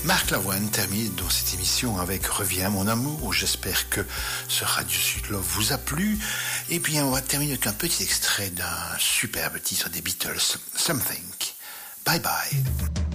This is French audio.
Marc Lavoine termine donc cette émission avec Reviens mon amour. J'espère que ce Radio Sud Love vous a plu. Et puis on va terminer avec un petit extrait d'un superbe titre des Beatles, Something. Bye bye.